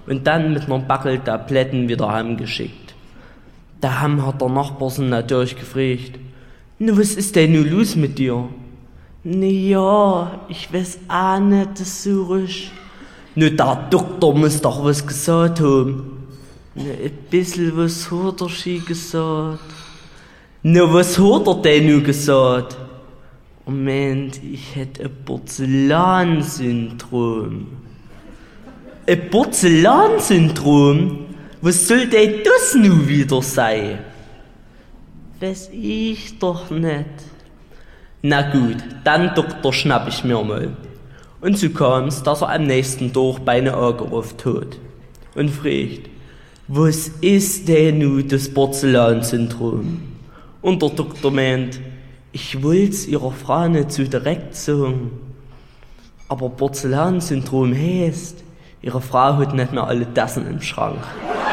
und dann mit ner Backel Tabletten wieder heimgeschickt. Daheim hat der Nachbar sie natürlich gefragt, »Nu, was ist denn nun los mit dir?« »Ne ja, ich weiß auch nicht so richtig.« »Nu, der Doktor muss doch was gesagt haben.« »Ne, ein bisschen was hat er schon gesagt.« »Ne, was hat er denn nun gesagt?« »Moment, ich hätte ein Porzellansyndrom.« »Ein Porzellansyndrom? Was soll denn das nun wieder sein?« »Weiß ich doch nicht.« »Na gut, dann Doktor schnapp ich mir mal.« Und so kam's, dass er am nächsten Tag bei einer angerufen hat und fragt, was ist denn nun das Porzellansyndrom? Und der Doktor meint, ich wollt's ihrer Frau nicht so direkt sagen, aber Porzellansyndrom heißt, ihre Frau hat nicht mehr alle Tassen im Schrank.